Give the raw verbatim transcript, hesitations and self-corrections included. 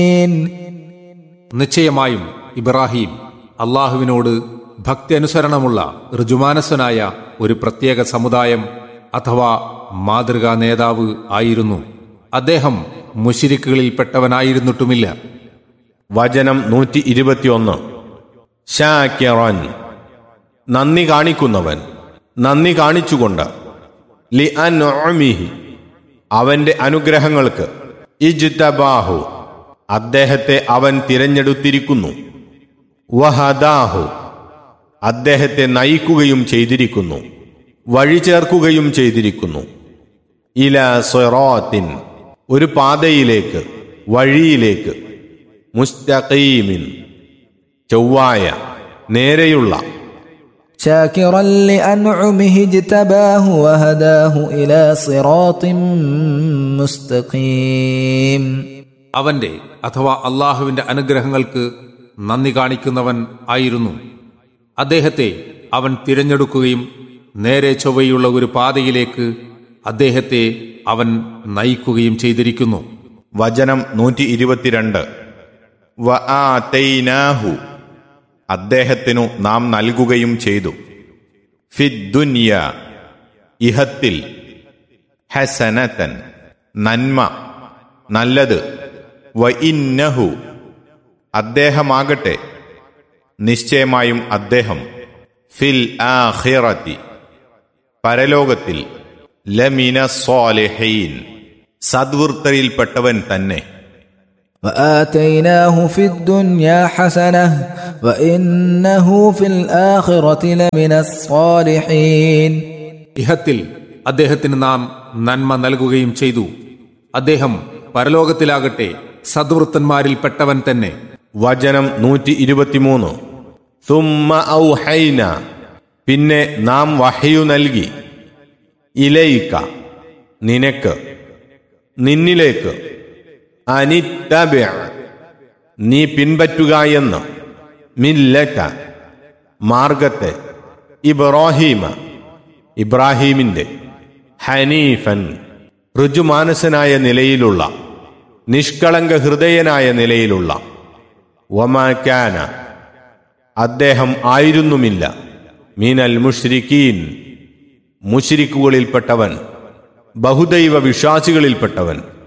നിശ്ചയമായും ഇബ്രാഹിം അള്ളാഹുവിനോട് ഭക്തി അനുസരണമുള്ള ഋജുമാനസ്വനായ ഒരു പ്രത്യേക സമുദായം അഥവാ മാതൃകാ നേതാവ് ആയിരുന്നു. അദ്ദേഹം മുശ്രിക്കുകളിൽപ്പെട്ടവനായിരുന്നിട്ടുമില്ല. വചനം നൂറ്റി ഇരുപത്തിയൊന്ന്. ശാകിറൻ, നന്ദി കാണിക്കുന്നവൻ, നന്ദി കാണിച്ചുകൊണ്ട്, ലി അൻഉമിഹി, അവന്റെ അനുഗ്രഹങ്ങൾക്ക്, ഇജ്തബാഹു, അദ്ദേഹത്തെ അവൻ തിരഞ്ഞെടുത്തിരിക്കുന്നു, വഹദാഹു, അദ്ദേഹത്തെ നയിക്കുകയും ചെയ്തിരിക്കുന്നു, വഴി ചേർക്കുകയും ചെയ്തിരിക്കുന്നു, ഇലാ സിറാത്തിൻ, ഒരു പാതയിലേക്ക്, വഴിയിലേക്ക്, മുസ്തഖീമിൻ, ചൊവ്വായ, നേരെയുള്ള. شاكرا لأنعمه اجتباه وهداه إلى صراط مستقيم. അവന്റെ അഥവാ അള്ളാഹുവിന്റെ അനുഗ്രഹങ്ങൾക്ക് നന്ദി കാണിക്കുന്നവൻ ആയിരുന്നു. അദ്ദേഹത്തെ അവൻ തിരഞ്ഞെടുക്കുകയും നേരെ ചൊവ്വയുള്ള ഒരു പാതയിലേക്ക് അദ്ദേഹത്തെ അവൻ നയിക്കുകയും ചെയ്തിരിക്കുന്നു. വചനം നൂറ്റി ഇരുപത്തിരണ്ട്. വആതൈനാഹു, അദ്ദേഹത്തിനു നാം നൽകുകയും ചെയ്തു, ഫിദ്ദുനിയ, ഇഹത്തിൽ, ഹസനതൻ, നന്മ, നല്ലത്, വഇന്നഹു, അദ്ദേഹമാകട്ടെ, നിശ്ചയമായും അദ്ദേഹം, ഫിൽ ആഖിറതി, പരലോകത്തിൽ, ലമിന സ്വാലിഹീൻ, സദ്വൃത്തരിൽപ്പെട്ടവൻ തന്നെ. وآتيناه في الدنيا حسنة وإنه في الآخرة لمن الصالحين. ഇഹത്തിൽ അദ്ദേഹത്തിന് നാം നന്മ നൽകുകയും ചെയ്തു. അദ്ദേഹം പരലോകത്തിലാകട്ടെ സദ്വൃത്തന്മാരിൽപ്പെട്ടവൻ തന്നെ. വചനം നൂറ്റി ഇരുപത്തിമൂന്ന്. സുമ്മ ഔഹൈന, പിന്നെ നാം വഹ്യു നൽകി, ഇലൈക, നിനക്ക്, നിന്നിലേക്ക്, അനിത്തബിഅ, നീ പിൻപറ്റുക എന്ന്, മില്ലത, മാർഗത്തെ, ഇബ്രാഹീമ, ഇബ്രാഹീമിന്റെ, ഹനീഫൻ, ഋജുമാനസനായ നിലയിലുള്ള, നിഷ്കളങ്ക ഹൃദയനായ നിലയിലുള്ള, വമാ കാന, അദ്ദേഹം ആയിരുന്നുമില്ല, മിനൽ മുശ്രിക്കീൻ, മുശ്രിക്കുകളിൽപ്പെട്ടവൻ, ബഹുദൈവ വിശ്വാസികളിൽപ്പെട്ടവൻ.